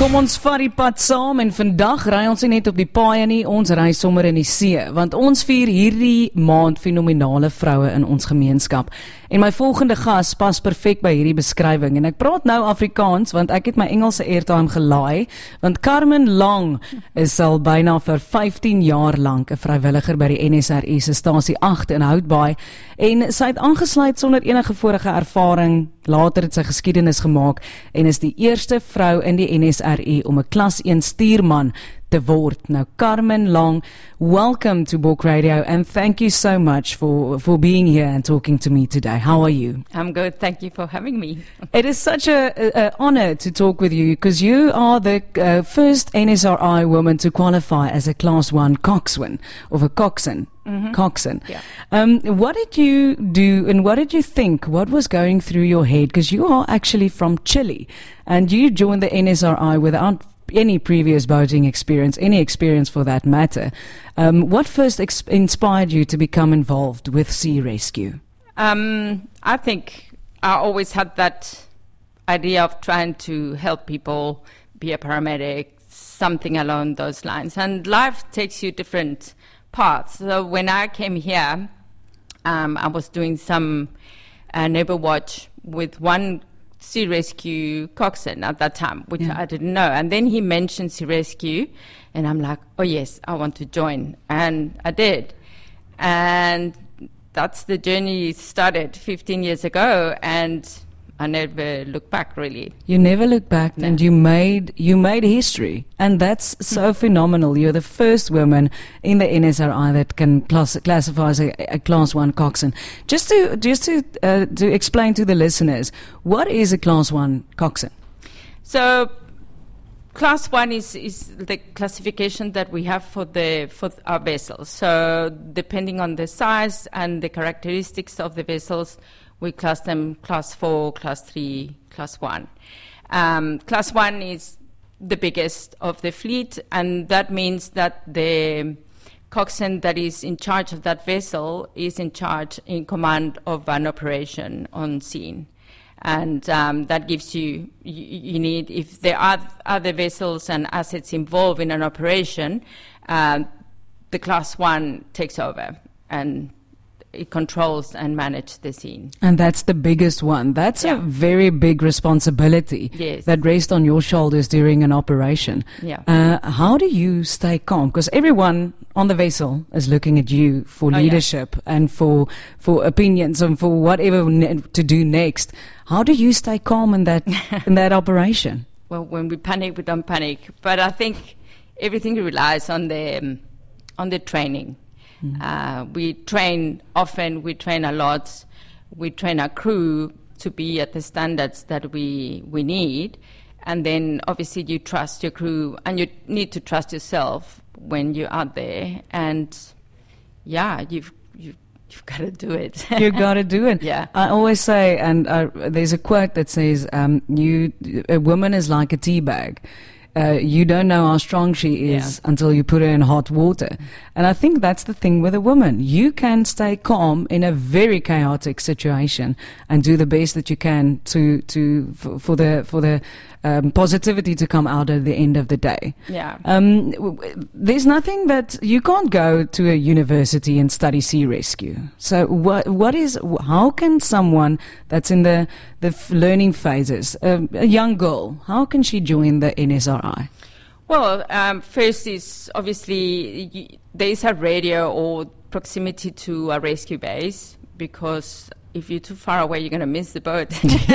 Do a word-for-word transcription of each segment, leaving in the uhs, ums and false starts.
Kom ons vat die pad saam en vandag ry ons nie net op die paaie nie, ons ry sommer in die see, want ons vier hierdie maand fenomenale vroue in ons gemeenskap. En my volgende gas pas perfek by hierdie beskrywing en ek praat nou Afrikaans want ek het my Engelse airtime gelaai, want Carmen Long is al byna vir vyftien jaar lank 'n vrywilliger by die N S R I se stasie agt in Houtbaai en sy het aangesluit sonder enige vorige ervaring. Later het sy geskiedenis gemaak en is die eerste vrou in die N S R I om 'n klas een stuurman te word. Now, Carmen Long, welcome to Book Radio and thank you so much for, for being here and talking to me today. How are you? I'm good. Thank you for having me. It is such a, a, a honor to talk with you because you are the uh, first N S R I woman to qualify as a Class one coxswain, or a coxswain. Mm-hmm. Coxswain. Yeah. Um, what did you do and what did you think? What was going through your head? Because you are actually from Chile and you joined the N S R I without any previous boating experience, any experience for that matter. Um, what first ex- inspired you to become involved with sea rescue? Um, I think I always had that idea of trying to help people, be a paramedic, something along those lines. And life takes you different paths. So when I came here, um, I was doing some uh, neighbor watch with one sea rescue coxswain at that time, which yeah. I didn't know. And then he mentioned sea rescue, and I'm like, oh yes, I want to join. And I did. And that's the journey started fifteen years ago, and I never looked back, really. You never looked back, No. and you made you made history, and that's so phenomenal. You're the first woman in the N S R I that can class, classify as a, a Class one coxswain. Just to just to uh, to explain to the listeners, what is a Class one coxswain? So, Class one is, is the classification that we have for the for our vessels. So, depending on the size and the characteristics of the vessels, we class them Class four, Class three, Class one. Um, class one is the biggest of the fleet, and that means that the coxswain that is in charge of that vessel is in charge, in command of an operation on scene. And um, that gives you, you, you need, if there are other vessels and assets involved in an operation, uh, the Class one takes over and it controls and manages the scene. And that's the biggest one. That's Yeah. a very big responsibility Yes. that rests on your shoulders during an operation. Yeah. Uh, how do you stay calm? Because everyone on the vessel is looking at you for Oh, yeah. leadership and for for opinions and for whatever ne- to do next. How do you stay calm in that in that operation? Well, when we panic, we don't panic. But I think everything relies on the um, on the training. Mm. Uh, we train often. We train a lot. We train our crew to be at the standards that we we need, and then obviously you trust your crew, and you need to trust yourself when you're out there. And yeah, you've you. You've got to do it. You got to do it. Yeah. I always say, and uh, there's a quote that says, um, "You, a woman is like a tea bag. Uh, you don't know how strong she is Yeah. until you put her in hot water." And I think that's the thing with a woman. You can stay calm in a very chaotic situation and do the best that you can to to for, for the for the um, positivity to come out at the end of the day. Yeah. Um, w- w- there's nothing that you can't go to a university and study sea rescue. So what what is how can someone that's in the the f- learning phases, um, a young girl, how can she join the N S R I? Well, um, first is obviously y- there is a radio or proximity to a rescue base, because if you're too far away, you're going to miss the boat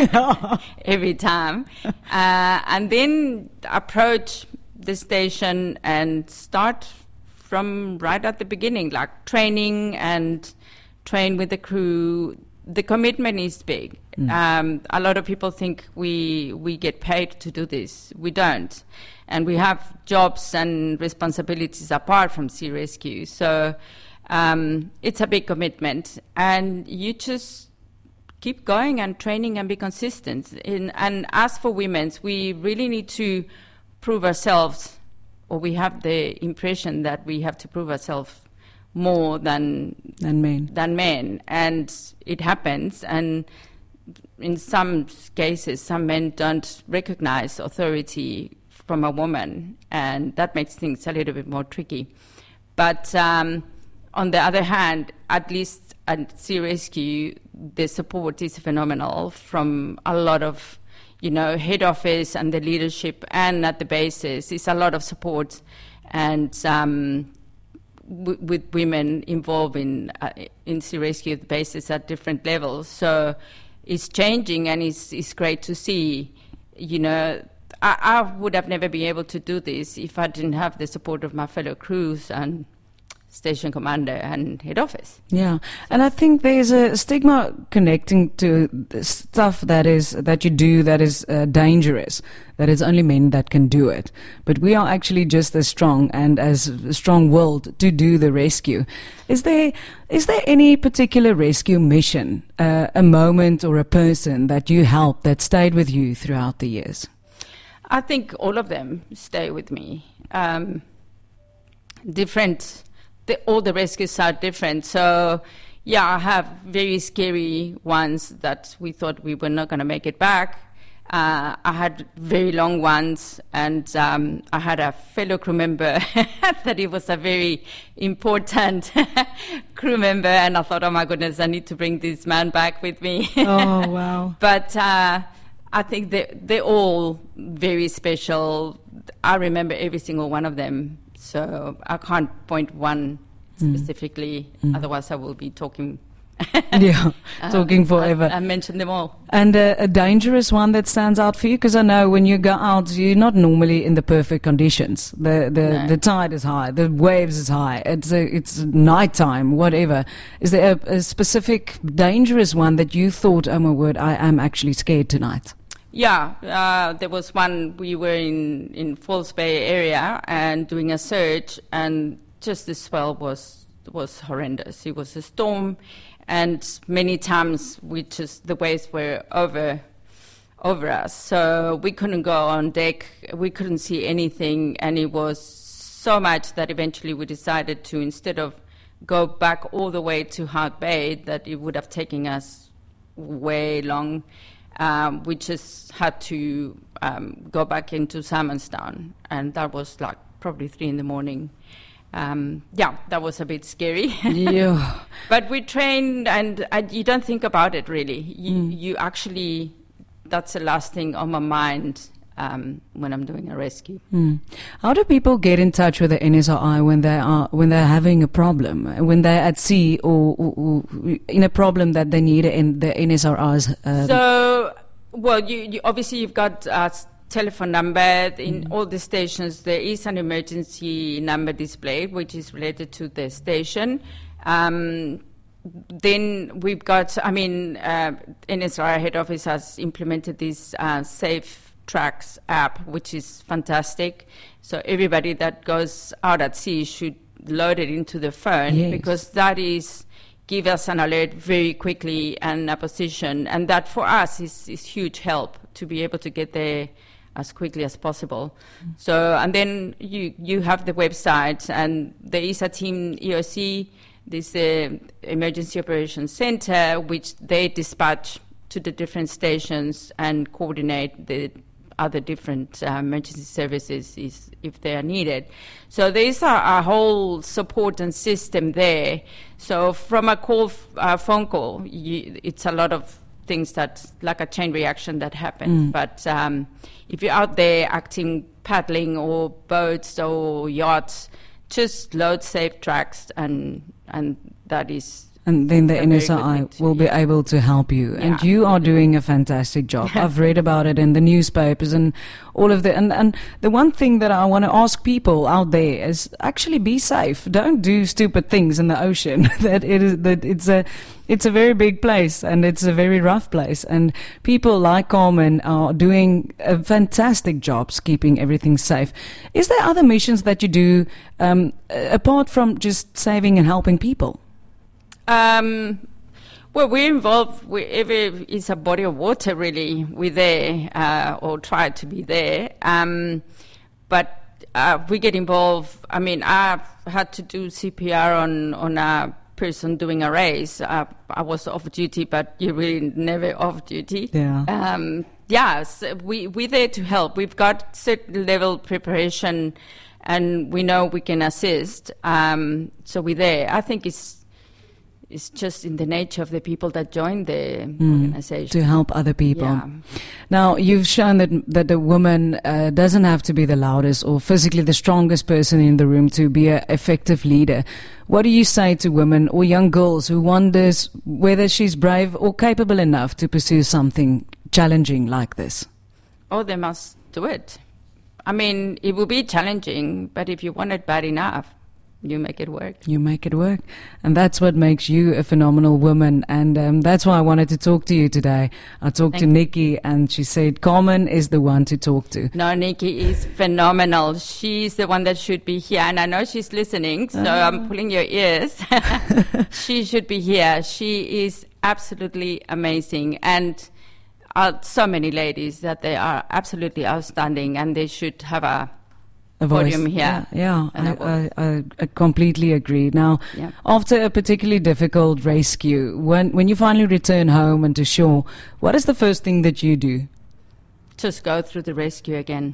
every time. Uh, and then approach the station and start from right at the beginning, like training and train with the crew. The commitment is big. Mm. Um, a lot of people think we we get paid to do this. We don't. And we have jobs and responsibilities apart from sea rescue. So um, it's a big commitment. And you just keep going and training and be consistent. In, and as for women's, we really need to prove ourselves, or we have the impression that we have to prove ourselves more than Than men. than men, and it happens. And in some cases, some men don't recognize authority from a woman, and that makes things a little bit more tricky. But um, on the other hand, at least at Sea Rescue, the support is phenomenal from a lot of, you know, head office and the leadership, and at the bases. It's a lot of support, and um, w- with women involved in uh, in Sea Rescue bases at different levels. So it's changing, and it's it's great to see. You know, I, I would have never been able to do this if I didn't have the support of my fellow crews and station commander and head office. Yeah, and I think there's a stigma connecting to the stuff that is that you do that is uh, dangerous, that it's only men that can do it. But we are actually just as strong and as strong-willed to do the rescue. Is there is there any particular rescue mission, uh, a moment or a person that you helped that stayed with you throughout the years? I think all of them stay with me. Um, different... The, all the rescues are different. So, yeah, I have very scary ones that we thought we were not going to make it back. Uh, I had very long ones, and um, I had a fellow crew member that it was a very important crew member, and I thought, oh my goodness, I need to bring this man back with me. Oh, wow. But uh, I think they, they're all very special. I remember every single one of them. So I can't point one specifically, mm. Mm. Otherwise I will be talking. yeah, talking forever. I, I mentioned them all. And uh, a dangerous one that stands out for you? Because I know when you go out, you're not normally in the perfect conditions. The the, no. the tide is high, the waves is high, it's a, it's nighttime, whatever. Is there a, a specific dangerous one that you thought, oh my word, I am actually scared tonight? Yeah, uh, there was one, we were in, in False Bay area and doing a search, and just the swell was was horrendous. It was a storm, and many times we just, the waves were over over us, so we couldn't go on deck, we couldn't see anything, and it was so much that eventually we decided to, instead of go back all the way to Hart Bay, that it would have taken us way long. Um, we just had to um, go back into Salmonstown, and that was like probably three in the morning. Um, yeah, that was a bit scary. Yeah. But we trained, and uh, you don't think about it really. You, mm. you actually, that's the last thing on my mind um, when I'm doing a rescue. Mm. How do people get in touch with the N S R I when they are when they're having a problem, when they're at sea or, or, or in a problem that they need in the N S R I's? Uh, so, well, you, you obviously you've got a telephone number in mm. all the stations. There is an emergency number displayed, which is related to the station. Um, then we've got, I mean, uh, N S R I head office has implemented this uh, safe Tracks app, which is fantastic. So everybody that goes out at sea should load it into the phone, yes. because that is give us an alert very quickly and a position, and that for us is, is huge help to be able to get there as quickly as possible. Mm. So, and then you you have the website, and there is a team, E O C, this uh, Emergency Operations Center, which they dispatch to the different stations and coordinate the other different uh, emergency services is, if they are needed. So there is a, a whole support and system there. So from a call, uh, phone call, you, it's a lot of things that, like a chain reaction that happens. Mm. But um, if you're out there acting, paddling or boats or yachts, just load safe tracks, and and that is. And then the N S R I will be yeah. able to help you. Yeah, and you are doing a fantastic job. I've read about it in the newspapers and all of the... And, and the one thing that I want to ask people out there is actually be safe. Don't do stupid things in the ocean. that it is that it's a it's a very big place, and it's a very rough place. And people like Carmen are doing a fantastic job keeping everything safe. Is there other missions that you do um, apart from just saving and helping people? Um, well, we're involved wherever is a body of water, really. We're there, uh, or try to be there. Um, but uh, we get involved. I mean, I've had to do C P R on, on a person doing a race. Uh, I was off duty, but you're really never off duty. Yeah. Um, yeah, so we, we're there to help. We've got certain level preparation and we know we can assist. Um, so we're there. I think it's It's just in the nature of the people that join the mm, organization. To help other people. Yeah. Now, you've shown that that a woman uh, doesn't have to be the loudest or physically the strongest person in the room to be an effective leader. What do you say to women or young girls who wonders whether she's brave or capable enough to pursue something challenging like this? Oh, they must do it. I mean, it will be challenging, but if you want it bad enough, you make it work. You make it work. And that's what makes you a phenomenal woman. And um, that's why I wanted to talk to you today. I talked Thank to Nikki and she said Carmen is the one to talk to. No, Nikki is phenomenal. She's the one that should be here. And I know she's listening, so uh. I'm pulling your ears. She should be here. She is absolutely amazing. And uh, so many ladies that they are absolutely outstanding and they should have a A podium voice. here. Yeah, yeah I, I, I, I completely agree. Now, yeah. After a particularly difficult rescue, when when you finally return home and to shore, what is the first thing that you do? Just go through the rescue again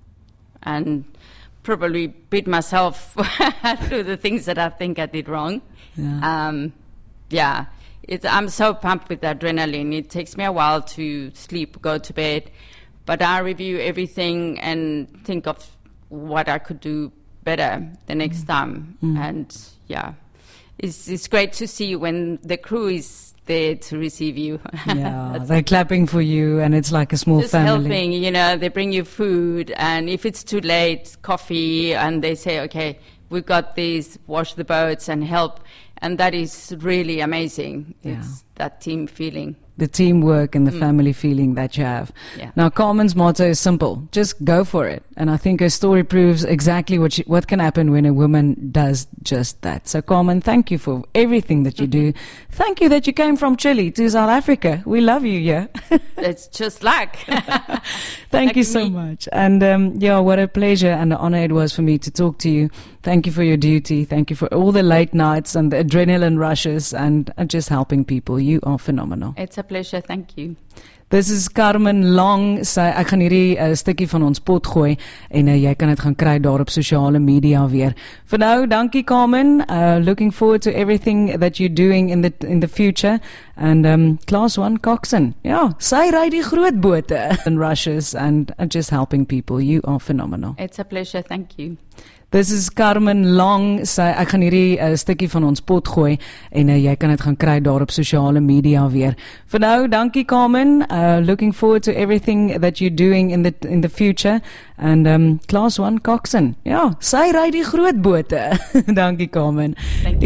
and probably beat myself through the things that I think I did wrong. Yeah, um, yeah. It's, I'm so pumped with adrenaline. It takes me a while to sleep, go to bed, but I review everything and think of what I could do better the next mm. time. Mm. And yeah, it's it's great to see when the crew is there to receive you. Yeah, they're clapping for you and it's like a small just family. Helping, you know, they bring you food and if it's too late, coffee, and they say, okay, we've got these, wash the boats and help. And that is really amazing. Yeah. It's that team feeling. The teamwork and the mm. family feeling that you have. Yeah. Now, Carmen's motto is simple. Just go for it. And I think her story proves exactly what she, what can happen when a woman does just that. So, Carmen, thank you for everything that you do. Thank you that you came from Chile to South Africa. We love you, yeah? It's just luck. Thank like you so me. much. And, um, yeah, what a pleasure and an honor it was for me to talk to you. Thank you for your duty. Thank you for all the late nights and the adrenaline rushes and, and just helping people. You are phenomenal. It's a pleasure. Thank you. This is Carmen Long. Sy, ek gaan hierdie uh, stukkie van ons pot gooi en uh, jy kan dit gaan kry daar op sosiale media weer. For now, dankie Carmen. Uh, looking forward to everything that you're doing in the in the future. And um, Class one Coxon. Ja, sy ry die groot bote and rushes and uh, just helping people. You are phenomenal. It's a pleasure. Thank you. This is Carmen Long. Sy, ek gaan hierdie uh, stukkie van ons pot gooi en uh, jy kan dit gaan kry daar op sosiale media weer. For now, dankie Carmen. Uh, looking forward to everything that you're doing in the in the future. And um, Class one Coxon. Ja, sy ry die groot bote. Dankie Carmen. Thank you.